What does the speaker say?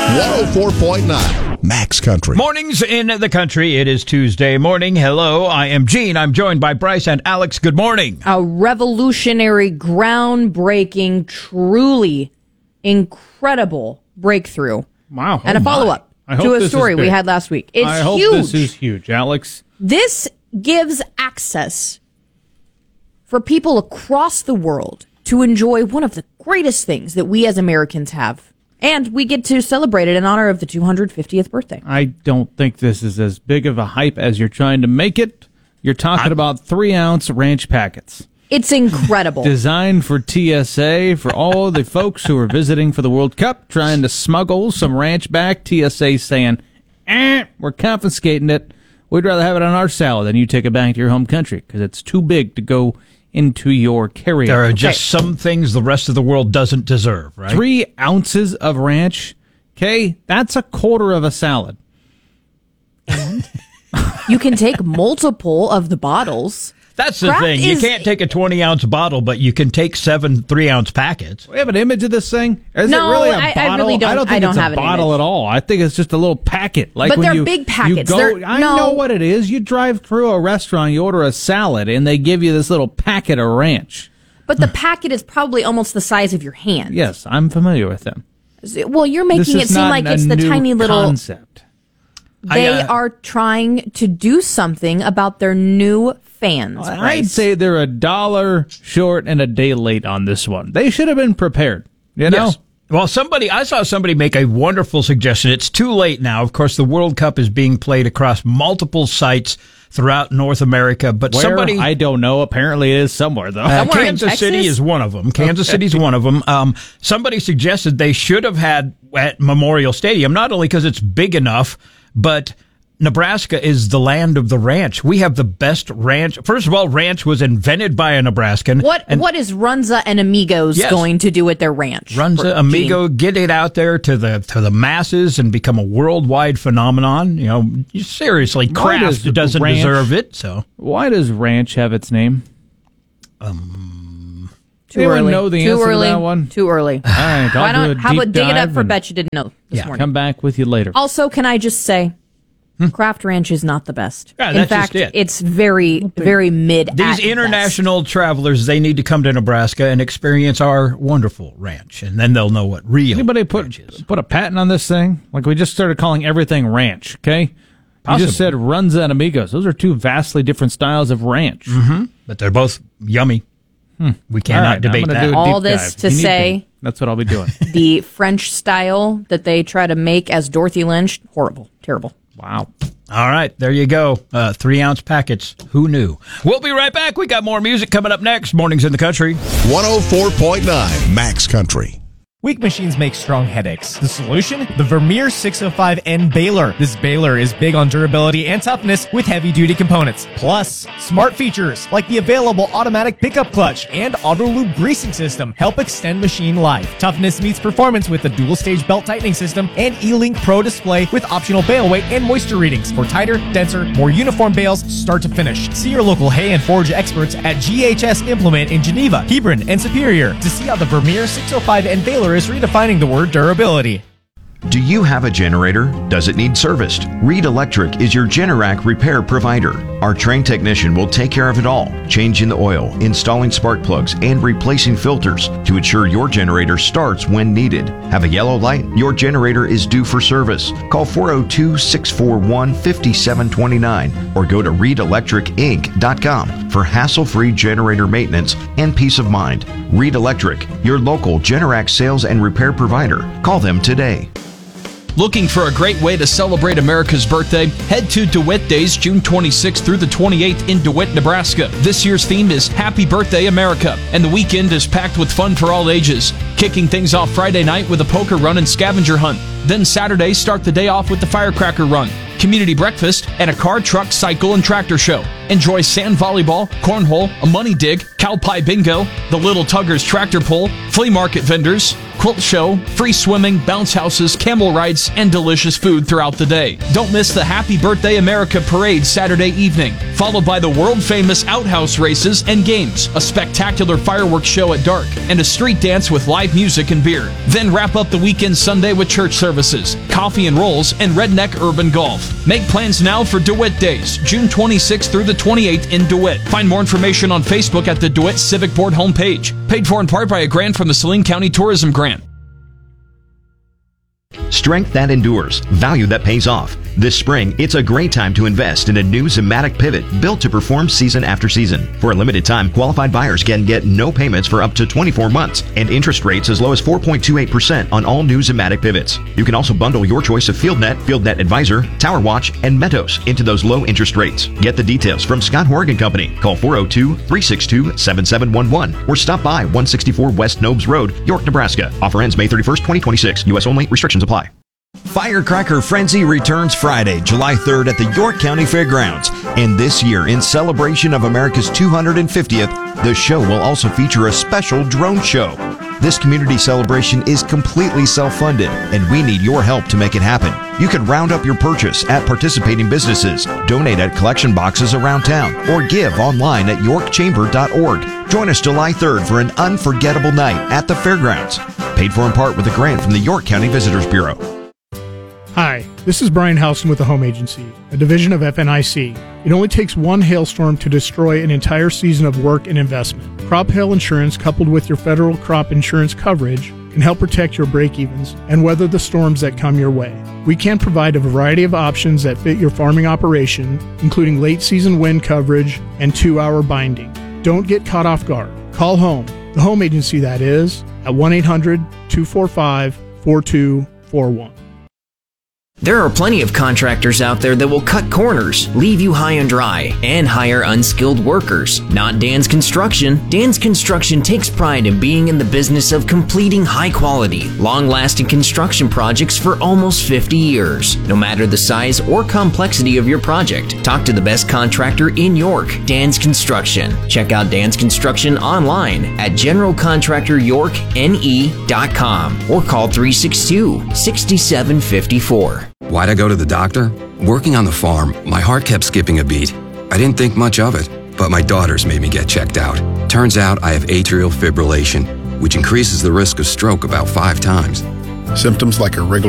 104.9 Max Country. Mornings in the country. It is Tuesday morning. Hello, I am Gene. I'm joined by Bryce and Alex. Good morning. A revolutionary, groundbreaking, truly incredible breakthrough. Wow. And a follow-up to a story we had last week. It's I hope huge. This is huge, Alex. This gives access for people across the world to enjoy one of the greatest things that we as Americans have. And we get to celebrate it in honor of the 250th birthday. I don't think this is as big of a hype as you're trying to make it. You're talking about 3-ounce ranch packets. It's incredible. Designed for TSA, for all the folks who are visiting for the World Cup, trying to smuggle some ranch back. TSA saying, we're confiscating it. We'd rather have it on our salad than you take it back to your home country because it's too big to go into your carry-on. There are just some things the rest of the world doesn't deserve, right? 3 ounces of ranch, okay? That's a quarter of a salad. And you can take multiple of the bottles. That's the thing. You can't take a 20-ounce bottle, but you can take 7 3-ounce packets. We have an image of this thing? Is No, it really a I bottle? really don't- I don't think I don't it's have a an bottle image. at all. I think it's just a little packet. Like But when they're big packets. I know what it is. You drive through a restaurant, you order a salad, and they give you this little packet of ranch. But the packet is probably almost the size of your hand. Yes, I'm familiar with them. Well, you're making it seem like it's the tiny little concept. They are trying to do something about their new fans. I'd say they're $1 short and a day late on this one. They should have been prepared. You know? Yes. Well, I saw somebody make a wonderful suggestion. It's too late now. Of course, the World Cup is being played across multiple sites throughout North America, but Where? I don't know. Apparently it is somewhere, though. Somewhere in Kansas City Texas? is one of them. Kansas City's one of them. Somebody suggested they should have had at Memorial Stadium, not only because it's big enough, but Nebraska is the land of the ranch. We have the best ranch. First of all, ranch was invented by a Nebraskan. What is Runza and Amigos going to do with their ranch? Runza, Amigo, get it out there to the masses and become a worldwide phenomenon. You know, seriously, Kraft doesn't deserve it. So why does ranch have its name? Too early. Know the answer to that one? Too early. All right, How about dig it up for bet you didn't know this morning? Come back with you later. Also, can I just say, Kraft Ranch is not the best. Yeah, In that's fact, just it. it's very, very mid. These international travelers, they need to come to Nebraska and experience our wonderful ranch, and then they'll know what real Anybody ranch is. put a patent on this thing? Like we just started calling everything ranch, okay? You just said Runza and Amigos. Those are 2 vastly different styles of ranch. Mm-hmm. But they're both yummy. We cannot debate that. All this to say, that's what I'll be doing. the French style that they try to make as Dorothy Lynch, horrible, terrible. Wow. All right, there you go. 3-ounce packets. Who knew? We'll be right back. We got more music coming up next. Mornings in the Country. 104.9 Max Country. Weak machines make strong headaches. The solution? The Vermeer 605N baler. This baler is big on durability and toughness with heavy-duty components. Plus, smart features like the available automatic pickup clutch and auto-lube greasing system help extend machine life. Toughness meets performance with the dual-stage belt tightening system and E-Link Pro display with optional bale weight and moisture readings for tighter, denser, more uniform bales start to finish. See your local hay and forage experts at GHS Implement in Geneva, Hebron, and Superior to see how the Vermeer 605N baler is redefining the word durability. Do you have a generator? Does it need serviced? Reed Electric is your Generac repair provider. Our trained technician will take care of it all, changing the oil, installing spark plugs, and replacing filters to ensure your generator starts when needed. Have a yellow light? Your generator is due for service. Call 402-641-5729 or go to reedelectricinc.com for hassle-free generator maintenance and peace of mind. Reed Electric, your local Generac sales and repair provider. Call them today. Looking for a great way to celebrate America's birthday? Head to DeWitt Days, June 26th through the 28th in DeWitt, Nebraska. This year's theme is Happy Birthday, America, and the weekend is packed with fun for all ages. Kicking things off Friday night with a poker run and scavenger hunt. Then Saturday, start the day off with the firecracker run, community breakfast, and a car, truck, cycle, and tractor show. Enjoy sand volleyball, cornhole, a money dig, cow pie bingo, the Little Tuggers tractor pull, flea market vendors, quilt show, free swimming, bounce houses, camel rides, and delicious food throughout the day. Don't miss the Happy Birthday America Parade Saturday evening, followed by the world-famous outhouse races and games, a spectacular fireworks show at dark, and a street dance with live music and beer. Then wrap up the weekend Sunday with church services, coffee and rolls, and Redneck Urban Golf. Make plans now for DeWitt Days, June 26th through the 28th in DeWitt. Find more information on Facebook at the DeWitt Civic Board homepage. Paid for in part by a grant from the Saline County Tourism Grant. Strength that endures, value that pays off. This spring, it's a great time to invest in a new Zimmatic pivot built to perform season after season. For a limited time, qualified buyers can get no payments for up to 24 months and interest rates as low as 4.28% on all new Zimmatic pivots. You can also bundle your choice of FieldNet, FieldNet Advisor, Tower Watch, and Metos into those low interest rates. Get the details from Scott Horgan Company. Call 402-362-7711 or stop by 164 West Nobes Road, York, Nebraska. Offer ends May 31st, 2026. U.S. only. Restrictions apply. Firecracker Frenzy returns Friday, July 3rd at the York County Fairgrounds. And this year, in celebration of America's 250th, the show will also feature a special drone show. This community celebration is completely self-funded, and we need your help to make it happen. You can round up your purchase at participating businesses, donate at collection boxes around town, or give online at yorkchamber.org. Join us July 3rd for an unforgettable night at the fairgrounds. Paid for in part with a grant from the York County Visitors Bureau. Hi, this is Brian Houston with the Home Agency, a division of FNIC. It only takes one hailstorm to destroy an entire season of work and investment. Crop hail insurance, coupled with your federal crop insurance coverage, can help protect your break-evens and weather the storms that come your way. We can provide a variety of options that fit your farming operation, including late-season wind coverage and 2-hour binding. Don't get caught off guard. Call home, the Home Agency that is, at 1-800-245-4241. There are plenty of contractors out there that will cut corners, leave you high and dry, and hire unskilled workers. Not Dan's Construction. Dan's Construction takes pride in being in the business of completing high-quality, long-lasting construction projects for almost 50 years. No matter the size or complexity of your project, talk to the best contractor in York, Dan's Construction. Check out Dan's Construction online at generalcontractoryorkne.com or call 362-6754. Why'd I go to the doctor? Working on the farm, my heart kept skipping a beat. I didn't think much of it, but my daughters made me get checked out. Turns out I have atrial fibrillation, which increases the risk of stroke about 5 times. Symptoms like irregular